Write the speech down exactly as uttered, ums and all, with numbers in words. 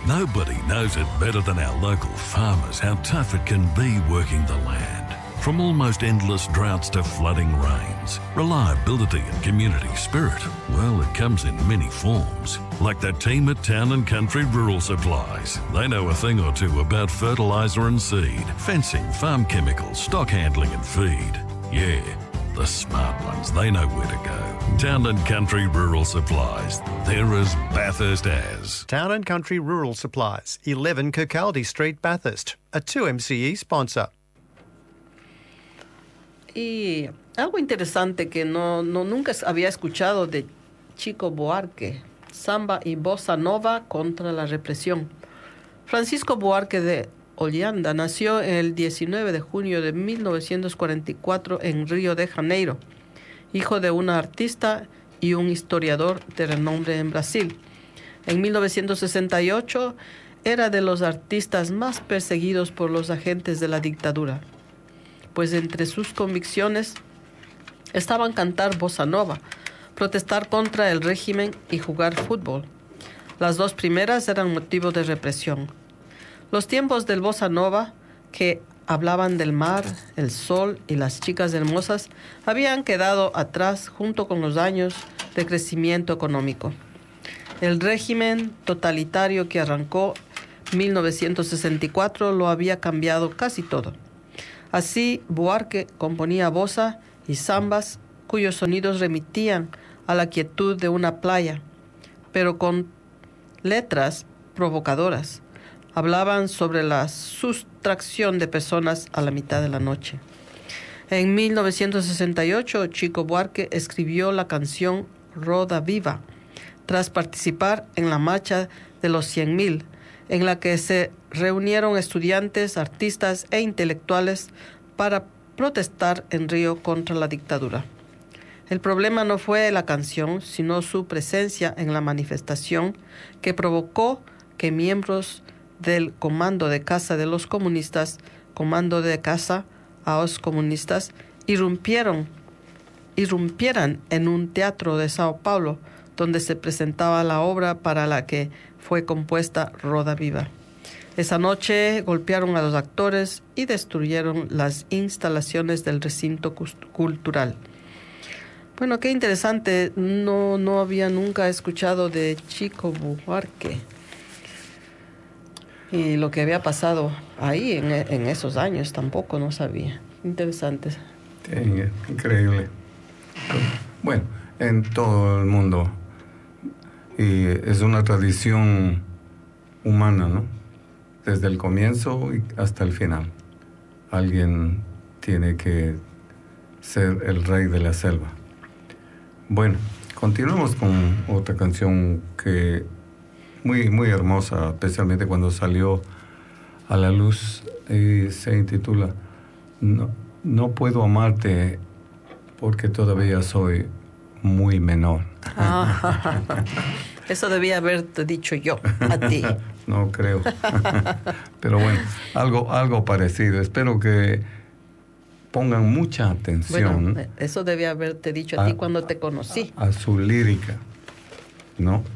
Nobody knows it better than our local farmers how tough it can be working the land. From almost endless droughts to flooding rains, reliability and community spirit, well, it comes in many forms. Like the team at Town and Country Rural Supplies. They know a thing or two about fertiliser and seed, fencing, farm chemicals, stock handling and feed. Yeah, the smart ones, they know where to go. Town and Country Rural Supplies. They're as Bathurst as. Town and Country Rural Supplies, eleven Kirkcaldy Street, Bathurst. A two M C E sponsor. Y algo interesante que no, no nunca había escuchado de Chico Buarque, samba y bossa nova contra la represión. Francisco Buarque de Holanda nació el diecinueve de junio de mil novecientos cuarenta y cuatro en Río de Janeiro, hijo de una artista y un historiador de renombre en Brasil. En mil novecientos sesenta y ocho era de los artistas más perseguidos por los agentes de la dictadura, pues entre sus convicciones estaban cantar bossa nova, protestar contra el régimen y jugar fútbol. Las dos primeras eran motivo de represión. Los tiempos del bossa nova, que hablaban del mar, el sol y las chicas hermosas, habían quedado atrás junto con los años de crecimiento económico. El régimen totalitario que arrancó en mil novecientos sesenta y cuatro lo había cambiado casi todo. Así, Buarque componía bossa y zambas cuyos sonidos remitían a la quietud de una playa, pero con letras provocadoras. Hablaban sobre la sustracción de personas a la mitad de la noche. En mil novecientos sesenta y ocho, Chico Buarque escribió la canción Roda Viva, tras participar en la marcha de los cien mil, en la que se reunieron estudiantes, artistas e intelectuales para protestar en Río contra la dictadura. El problema no fue la canción, sino su presencia en la manifestación, que provocó que miembros del Comando de Casa de los Comunistas, Comando de Casa a los Comunistas, irrumpieron, irrumpieran en un teatro de Sao Paulo, donde se presentaba la obra para la que fue compuesta Roda Viva. Esa noche golpearon a los actores y destruyeron las instalaciones del recinto cultural. Bueno, qué interesante. No, no había nunca escuchado de Chico Buarque y lo que había pasado ahí en, en esos años tampoco no sabía. Interesante. Sí, increíble. Bueno, en todo el mundo. Y es una tradición humana, ¿no? Desde el comienzo hasta el final. Alguien tiene que ser el rey de la selva. Bueno, continuamos con otra canción que muy, muy hermosa, especialmente cuando salió a la luz, y se intitula No, no puedo amarte porque todavía soy muy menor. Ah, eso debía haberte dicho yo a ti. No creo. Pero bueno, algo, algo parecido. Espero que pongan mucha atención. Bueno, eso debía haberte dicho a, a ti cuando te conocí. A, a su lírica, ¿no?